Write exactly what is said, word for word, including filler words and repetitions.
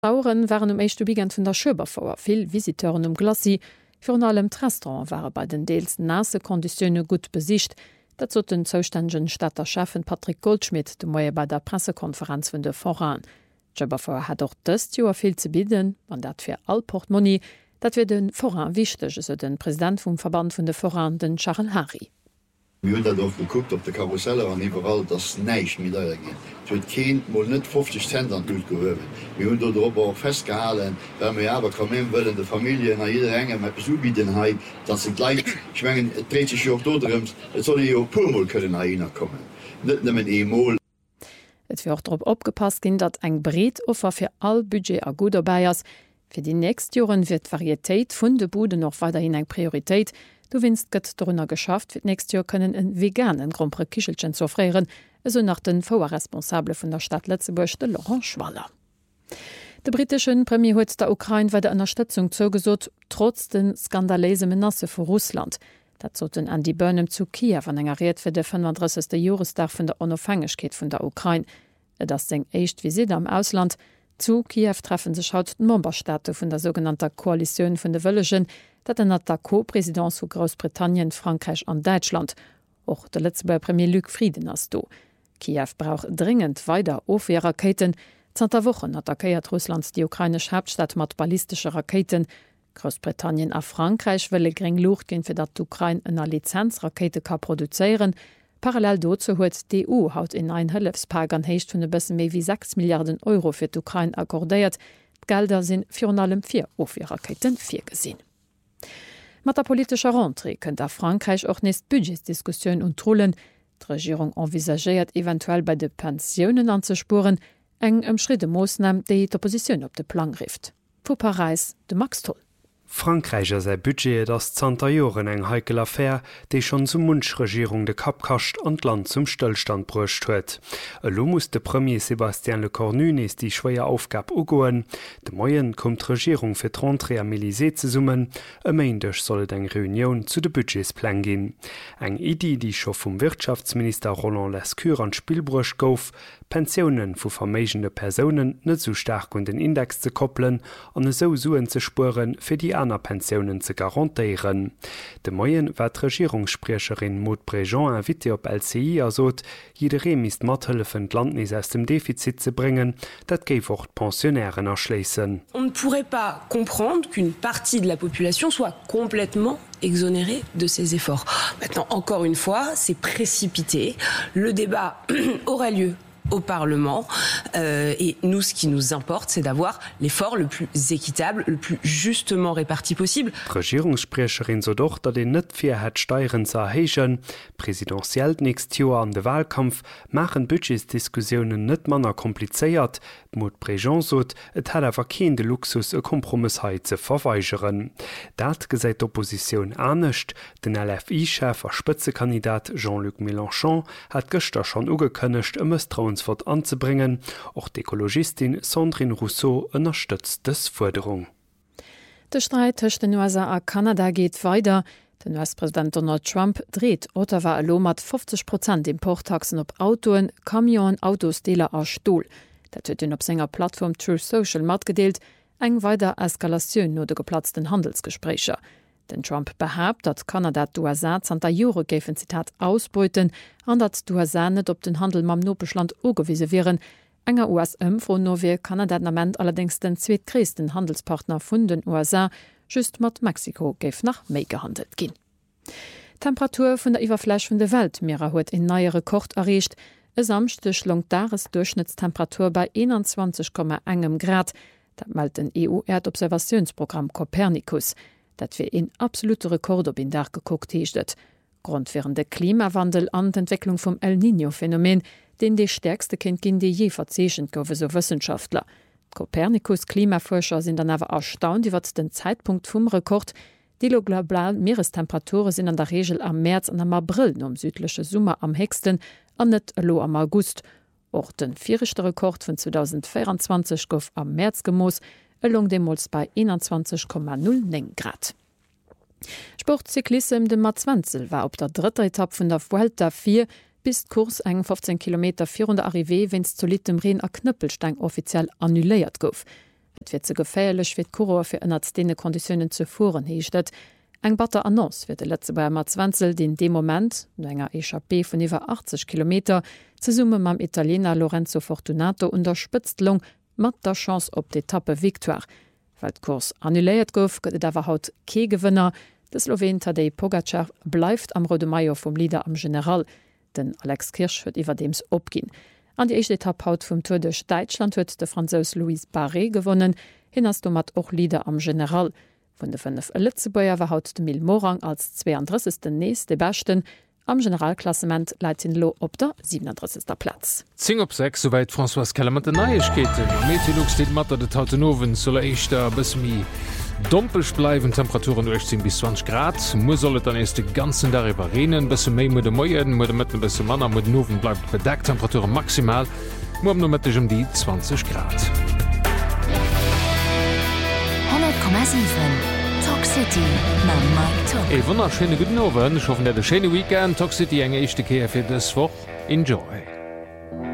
Bauern waren um echte Weekend vun der Schöberfauer viel Visiteuren um Glasi, für allem Restaurant waren bei den deels nasse Konditionne gut besicht, dat zo den zoustägen Stadterchefen Patrick Goldschmidt de Moie bei der Pressekonferenz vun de Voran. Schöberfauer hat auch dëst Joer viel ze bieden, an dat fir all Portmoni, dat wir den Voran wichteg, eso den Präsident vum Verband vun de Voran, den Charles Harry. Wir haben da geguckt auf der Karusselle und überall das nicht mit eingehen. Es wird kein, mal nicht fünfzig Cent an Blut gehoben. Wir haben dort auch festgehalten, wenn wir aber kommen wollen, die Familie nach jeder Enge mit Besuch bieten, dass sie gleich, ich meine, es dreht sich auch dort drin, es soll ja auch Pumel können nach ihnen kommen. Nicht nur mit einmal. Es wird auch darauf aufgepasst, dass ein Bretoffer für all Budget a gut dabei ist. Für die nächsten Jahre wird Varietät von der Bude noch weiterhin eine Priorität. Du winst gëtt darunter geschafft, wird nächstes Jahr können en veganen Grand Prix Kichelchen zu offrieren, also nach den V R-Responsable von der Stadt Letzeburg, de Laurent Schwaller. Der britischen Premier huet der Ukraine bei der Unterstützung zugesot, trotz den skandalösen Menace vor Russland. Dat sollten an die Börnem zu Kiew anengeriert für den fünfunddreißigsten Jahrestag von der Unabhängigkeit von der Ukraine. Das seng echt Visit am Ausland. Zu Kiew treffen sich haut die Memberstaaten von der sogenannten Koalition von der Wëllegen, dat en der Co-Präsident zu Großbritannien, Frankreich und Deutschland. Auch der letzte Premier Luc Frieden ass do. Kiew braucht dringend weiter Aufwehrraketen. Zter Wochen attackiert Russland die ukrainische Hauptstadt mit ballistischen Raketen. Großbritannien a Frankreich wëlle gering Lucht gin fir dat d'Ukraine ënner Lizenzrakete ka produzieren. Parallel dazu huet die E U haut in ein Hëllefspag an heicht vun e bëssen méi wie sechs Milliarden Euro fir d'Ukraine akkordéiert. Gelder sinn fir allem vier Aufwehrraketen vier gesinn. Mat der politischer Rentrée kënnt a Frankreich och nest Budgetdiskussioun und Trullen. Die Regierung envisagéiert eventuell bei de Pensionen anzuspuren, eng em Schritte Moosnam, déi d'Opposition op de Plan rift. Vo Paris de Max Toll. Frankreicher sei Budget das zwanzig Joren eng heikel Affaire, déi schon zum Munschregierung de Kap kascht an Land zum Stillstand bruecht huet. Elo muss de Premier Sébastien Lecornu nees die schwéier Aufgab ugoen. De Moien kommt d'Regierung fir d'Rentrée am Élysée ze summen, e méindech sollt eng Reunion zu de Budgetsplan gin. Eng Idee, die scho vum Wirtschaftsminister Roland Lescure an Spielbruch gouf, Pensionen vu vermeigende Personen net so stark und den Index ze koppeln an eso suen ze spuren fir die aner Pensionen ze garantiieren. De Moien war d'Regierungssprecherin Maud Brejean invité op L C I asot, jidere mis mathëllefen d'Landnis aus dem Defizit ze bringen, dat géif och Pensionären erschleessen. On ne pourrait pas comprendre qu'une partie de la population soit complètement exonérée de ces efforts. Maintenant, encore une fois, c'est précipité. Le débat aura lieu au Parlement euh, et nous ce qui nous importe c'est d'avoir l'effort le plus équitable, le plus justement réparti possible. Regierungssprecherin so doch, dat den net fir het Steuern zu erheschen. Präsidentiell nächst Jahr an de Wahlkampf machen Budgetdiskussionen net manner kompliziert. Maud Brejean sot, et hat awer kein de Luxus e Kompromissheit ze verweigeren. Dat gesäit d'Opposition anecht. Den L F I-Chef a Spitzekandidat Jean-Luc Mélenchon hat gëster schon ugekënnecht e Misstrauensvot anzubringen. Auch die Ökologistin Sandrine Rousseau unterstützt das Forderung. Der Streit zwischen den U S A und Kanada geht weiter. Der U S-Präsident Donald Trump dreht Ottawa allo mat fünfzig Prozent Importtaxen op Autoen, Kamion, Autos, Dealer a Stuhl. Dat huet den op senger Plattform Truth Social mat gedeelt, eng weiter Eskalationun no de geplatzten Handelsgesprächer. Den Trump behabt, dat Kanada d'U S A zwanzig Jore géfen Zitat ausbeuten, an dat d'U S A net op den Handel mam Nopeschland ugewiese wären. Enger U S M von Nowe Kanada-Nament allerdings den zweetgréessten Handelspartner vun den U S A, just mat Mexiko géif nach méi gehandelt ginn. Temperatur vun der Iwerfläch vun de Weltmeerer huet en neie Rekord erreicht. E samstech long Jahresdurchschnittstemperatur bei einundzwanzig Komma eins Grad. Dat meldt den E U-Erdobservationsprogramm Copernicus. Dat fir en absolute Rekord op in Dach geguckt heeschtet. Grund wären de Klimawandel an d'Entwicklung vom El Niño-Phänomen, den de stärkste Kind gin de je verzeschen goufe so Wissenschaftler. Copernicus Klimaforscher sind dann awer erstaunt, iwwer den Zeitpunkt vum Rekord. Die globalen Meerestemperaturen sind an der Regel am März an am April um südliche Summer am höchsten, an net lo am August. Auch den vierigste Rekord von zweitausendvierundzwanzig gouf am März gemoos, elong demols bei einundzwanzig Komma null neun Grad. Sportzyklism de Matzwenzel war op der dritte Etappe von der Vuelta vier bis Kurs eng fünfzehn Kilometer vier Arrivé, wenns zu Littem Rhein a Knüppelstein offiziell annuléiert gouf. Et wird ze geféierlech fir Kuror fir ënnert dee Konditionen ze fuhren hiechtet. Eng batter Annonce fir de letze bei Matzwenzel den de Moment no enger E H P vun iwwer achtzig Kilometer ze summe mam Italiener Lorenzo Fortunato unter Spëtztlung mat der Chance op d'Etappe Victoire. Weil d'Kurs annuléiert gouf, gëtt dawer haut kee Gewënner. De Slowen Tadej Pogacar bleifft am Rode Maier vum Lieder am General. Den Alex Kirsch huet iwwer deems opginn. An die echte Etappe haut vum Tour de Deutschland huet de Franzos Louis Barré gewonnen, hin ass du mat och Lieder am General. Von de fünf Lützebäier war haut de Mil Morang als zweiunddreißigsten nächste Bechten. Am Generalklassement leit in Lo op der siebenunddreißigsten Platz. Zing op sechs soweit François Keller mat de Neiechketen. Meteorolog steht Matter de Tautenoven soll ich da bis mi dompelsch bleiwen Temperaturen achtzehn bis zwanzig Grad. Mo sollet dann erst de ganzen darüber reden, bis méi mo de Moien mo de mit bis Mann mit Noven bleibt bedeckt Temperaturen maximal. Mo no mit um die zwanzig Grad. hundert Komma sieben Talk City na Mike Top. E wunderschöne guten Nowen, ich hoffe der de schöne Weekend Talk City enge echte K F das vor. Enjoy.